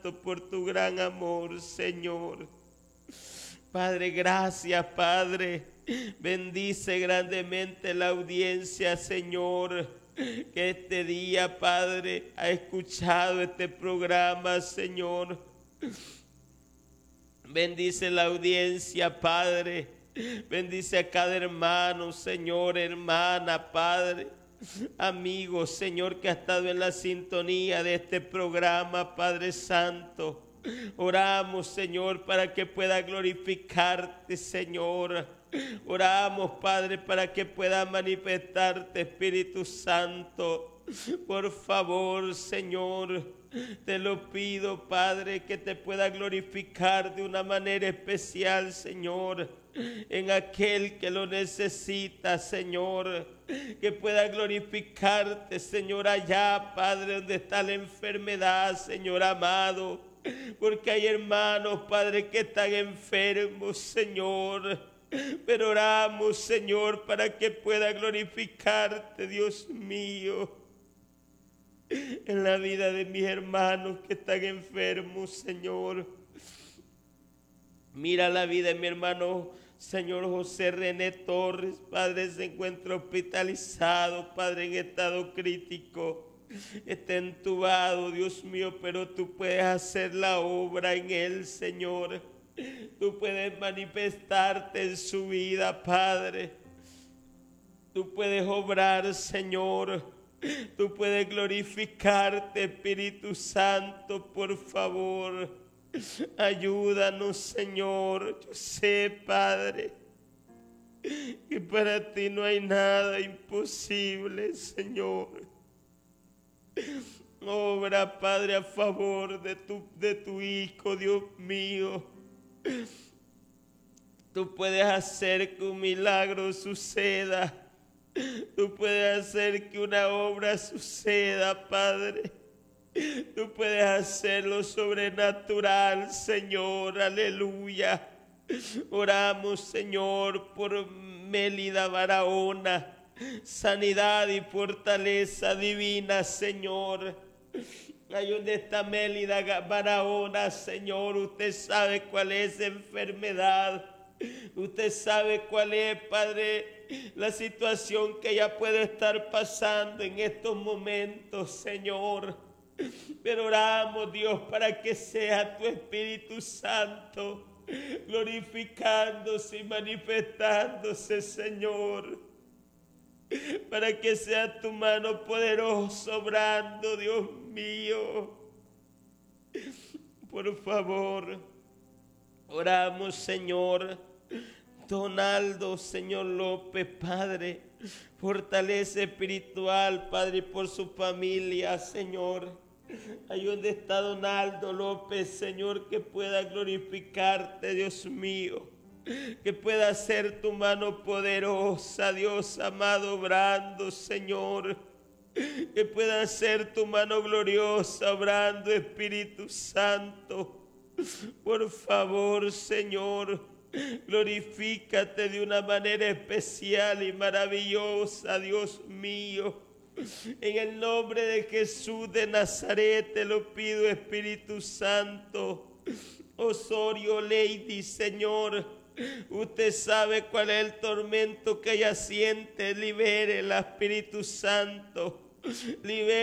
Santo, por tu gran amor, Señor. Padre, gracias, Padre. Bendice grandemente la audiencia, Señor, que este día, Padre, ha escuchado este programa, Señor. Bendice la audiencia, Padre. Bendice a cada hermano, Señor, hermana, Padre. Amigo, Señor, que ha estado en la sintonía de este programa, Padre Santo. Oramos, Señor, para que pueda glorificarte, Señor. Oramos, Padre, para que pueda manifestarte, Espíritu Santo. Por favor, Señor, te lo pido, Padre, que te pueda glorificar de una manera especial, Señor, en aquel que lo necesita, Señor. Que pueda glorificarte, Señor, allá, Padre, donde está la enfermedad, Señor amado. Porque hay hermanos, Padre, que están enfermos, Señor. Pero oramos, Señor, para que pueda glorificarte, Dios mío, en la vida de mis hermanos que están enfermos, Señor. Mira la vida de mi hermano, Señor José René Torres, Padre, se encuentra hospitalizado, Padre, en estado crítico. Está entubado, Dios mío, pero tú puedes hacer la obra en él, Señor. Tú puedes manifestarte en su vida, Padre. Tú puedes obrar, Señor. Tú puedes glorificarte, Espíritu Santo, por favor. Ayúdanos, Señor. Yo sé, Padre, que para ti no hay nada imposible, Señor. Obra, Padre, a favor de tu Hijo, Dios mío. Tú puedes hacer que un milagro suceda. Tú puedes hacer que una obra suceda, Padre. Tú puedes hacer lo sobrenatural, Señor. Aleluya. Oramos, Señor, por Mélida Barahona. Sanidad y fortaleza divina, Señor. Ahí donde está Mélida Barahona, Señor, usted sabe cuál es la enfermedad. Usted sabe cuál es, Padre, la situación que ella puede estar pasando en estos momentos, Señor. Pero oramos, Dios, para que sea tu Espíritu Santo glorificándose y manifestándose, Señor. Para que sea tu mano poderosa obrando, Dios mío. Por favor, oramos, Señor. Donaldo, Señor López, Padre, fortaleza espiritual, Padre, por su familia, Señor. Ahí donde está Donaldo López, Señor, que pueda glorificarte, Dios mío. Que pueda ser tu mano poderosa, Dios amado, obrando, Señor. Que pueda ser tu mano gloriosa, obrando, Espíritu Santo. Por favor, Señor, glorifícate de una manera especial y maravillosa, Dios mío. En el nombre de Jesús de Nazaret te lo pido, Espíritu Santo. Osorio Lady, Señor, usted sabe cuál es el tormento que ella siente. Libere el Espíritu Santo. Libere